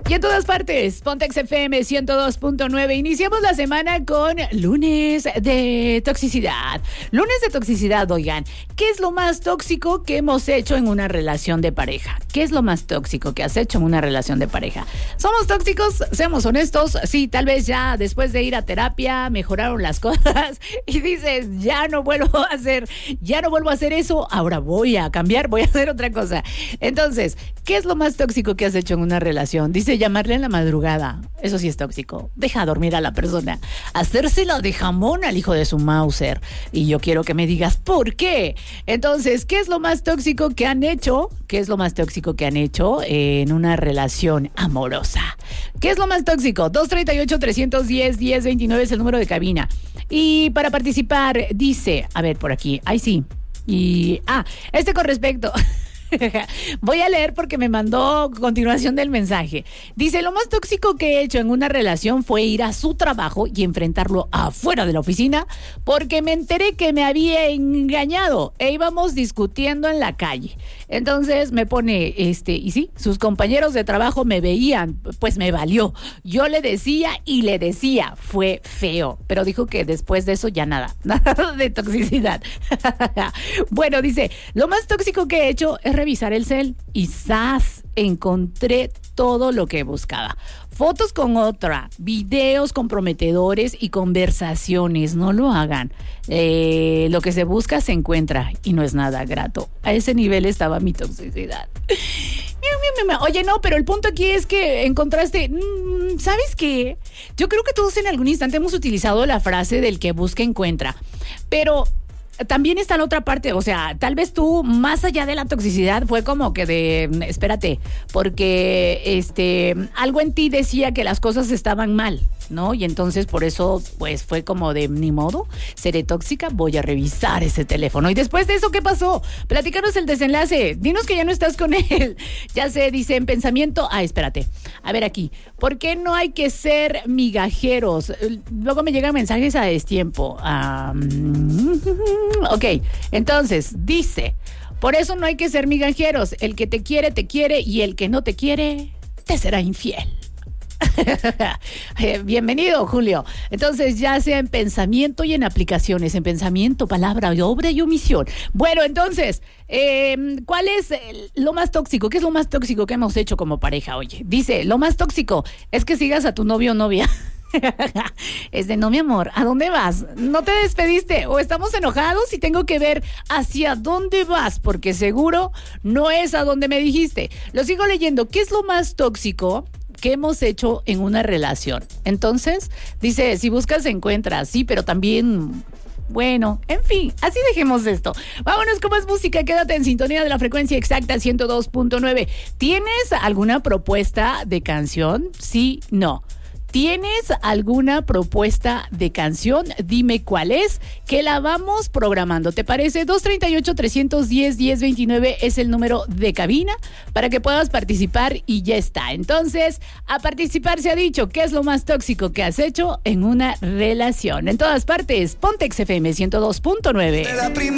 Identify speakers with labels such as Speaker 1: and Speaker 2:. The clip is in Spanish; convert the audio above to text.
Speaker 1: Y en todas partes, Pontex FM 102.9. Iniciamos la semana con lunes de toxicidad. Lunes de toxicidad, oigan. ¿Qué es lo más tóxico que hemos hecho en una relación de pareja? ¿Qué es lo más tóxico que has hecho en una relación de pareja? ¿Somos tóxicos? Seamos honestos. Sí, tal vez ya después de ir a terapia mejoraron las cosas y dices, ya no vuelvo a hacer eso. Ahora voy a cambiar, voy a hacer otra cosa. Entonces, ¿qué es lo más tóxico que has hecho en una relación? Dice llamarle en la madrugada. Eso sí es tóxico. Deja dormir a la persona. Hacérsela de jamón al hijo de su Mauser. Y yo quiero que me digas ¿por qué? Entonces, ¿qué es lo más tóxico que han hecho? ¿Qué es lo más tóxico que han hecho en una relación amorosa? ¿Qué es lo más tóxico? 238-310-1029 es el número de cabina. Y para participar, dice, a ver, por aquí, ahí sí. Y, con respecto... Voy a leer porque me mandó continuación del mensaje. Dice, lo más tóxico que he hecho en una relación fue ir a su trabajo y enfrentarlo afuera de la oficina porque me enteré que me había engañado e íbamos discutiendo en la calle. Entonces me pone, y sí, sus compañeros de trabajo me veían, pues me valió. Yo le decía, fue feo, pero dijo que después de eso ya nada de toxicidad. Bueno, dice, lo más tóxico que he hecho es revisar el cel y ¡zas! Encontré todo lo que buscaba. Fotos con otra, videos comprometedores y conversaciones. No lo hagan. Lo que se busca se encuentra y no es nada grato. A ese nivel estaba mi toxicidad. Oye, no, pero el punto aquí es que encontraste... ¿Sabes qué? Yo creo que todos en algún instante hemos utilizado la frase del que busca encuentra. Pero... también está la otra parte, o sea, tal vez tú, más allá de la toxicidad, fue como que espérate, porque algo en ti decía que las cosas estaban mal, ¿no? Y entonces por eso, pues, fue como de, ni modo, seré tóxica, voy a revisar ese teléfono. Y después de eso, ¿qué pasó? Platícanos el desenlace, dinos que ya no estás con él. Ya sé, dice, en pensamiento, espérate, a ver aquí, ¿por qué no hay que ser migajeros? Luego me llegan mensajes a destiempo. Ok, entonces, dice, por eso no hay que ser migajeros. El que te quiere, y el que no te quiere, te será infiel. Bienvenido, Julio. Entonces, ya sea en pensamiento y en aplicaciones, en pensamiento, palabra, obra y omisión. Bueno, entonces, ¿cuál es lo más tóxico? ¿Qué es lo más tóxico que hemos hecho como pareja? Oye, dice, lo más tóxico es que sigas a tu novio o novia. Es de, no, mi amor, ¿a dónde vas? ¿No te despediste? ¿O estamos enojados y tengo que ver hacia dónde vas? Porque seguro no es a donde me dijiste. Lo sigo leyendo. ¿Qué es lo más tóxico que hemos hecho en una relación? Entonces, dice, si buscas, encuentras. Sí, pero también... bueno, en fin, así dejemos esto. Vámonos con más música. Quédate en sintonía de la frecuencia exacta 102.9. ¿Tienes alguna propuesta de canción? Sí, no. ¿Tienes alguna propuesta de canción? Dime cuál es, que la vamos programando. ¿Te parece? 238-310-1029 es el número de cabina para que puedas participar y ya está. Entonces, a participar se ha dicho. ¿Qué es lo más tóxico que has hecho en una relación? En todas partes, Pontex FM 102.9.